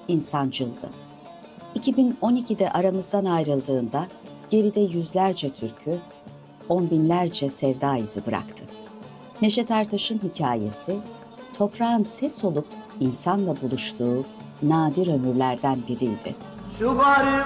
insancıldı. 2012'de aramızdan ayrıldığında geride yüzlerce türkü, on binlerce sevda izi bıraktı. Neşet Ertaş'ın hikayesi, toprağın ses olup insanla buluştuğu nadir ömürlerden biriydi. Şu garip